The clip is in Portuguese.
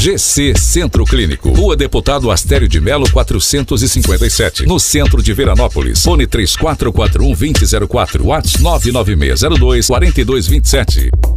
GC Centro Clínico, Rua Deputado Astério de Melo 457, no centro de Veranópolis. Fone 3441-2004, WhatsApp 99602-4227.